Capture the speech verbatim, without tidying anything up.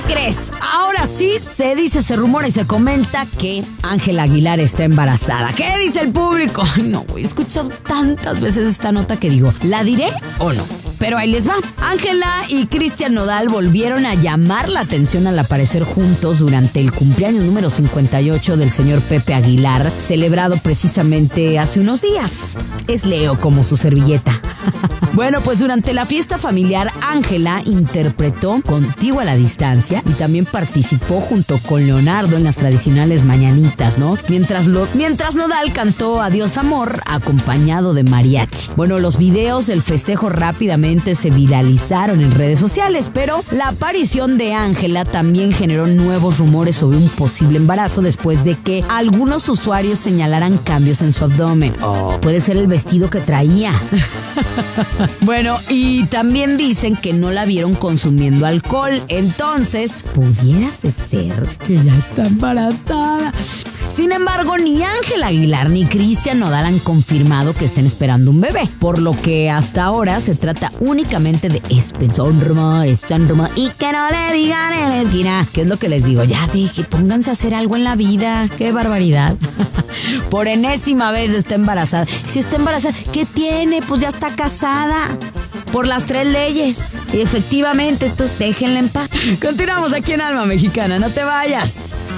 crees? Ahora sí se dice, se rumora y se comenta que Ángela Aguilar está embarazada. ¿Qué dice el público? Ay, no, he escuchado tantas veces esta nota que digo, ¿la diré o no? Pero ahí les va. Ángela y Cristian Nodal volvieron a llamar la atención al aparecer juntos durante el cumpleaños número cincuenta y ocho del señor Pepe Aguilar, celebrado precisamente hace unos días. Es Leo como su servilleta. Bueno, pues durante la fiesta familiar, Ángela interpretó Contigo a la Distancia y también participó junto con Leonardo en las tradicionales mañanitas, ¿no? Mientras, lo, mientras Nodal cantó Adiós Amor, acompañado de mariachi. Bueno, los videos del festejo rápidamente se viralizaron en redes sociales, pero la aparición de Ángela también generó nuevos rumores sobre un posible embarazo después de que algunos usuarios señalaran cambios en su abdomen. Oh, puede ser el vestido que traía. Bueno, y también dicen que no la vieron consumiendo alcohol. Entonces, pudiera ser que ya está embarazada. Sin embargo, ni Ángela Aguilar ni Cristian Nodal han confirmado que estén esperando un bebé, por lo que hasta ahora se trata únicamente de son rumores, son rumores, y que no le digan en la esquina. ¿Qué es lo que les digo? Ya dije, pónganse a hacer algo en la vida. ¡Qué barbaridad! Por enésima vez está embarazada. Si está embarazada, ¿qué tiene? Pues ya está casada por las tres leyes. Y efectivamente, entonces déjenla en paz. Continuamos aquí en Alma Mexicana, no te vayas.